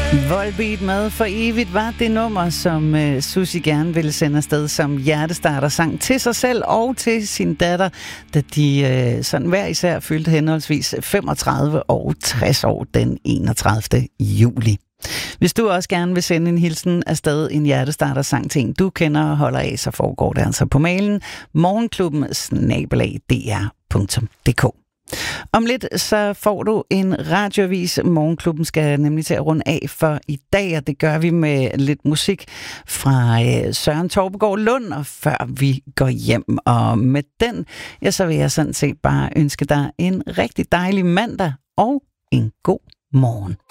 Volbeat med For Evigt var det nummer, som Susie gerne ville sende afsted som hjertestarter-sang til sig selv og til sin datter, da de sådan hver især fyldte henholdsvis 35 og 60 år den 31. juli. Hvis du også gerne vil sende en hilsen afsted, en hjertestarter-sang til en, du kender og holder af, så foregår det altså på mailen morgenklubben@dr.dk. Om lidt så får du en radioavis. Morgenklubben skal nemlig til at runde af for i dag, og det gør vi med lidt musik fra Søren Torpegaard Lund, og før vi går hjem. Og med den, ja, så vil jeg sådan set bare ønske dig en rigtig dejlig mandag og en god morgen.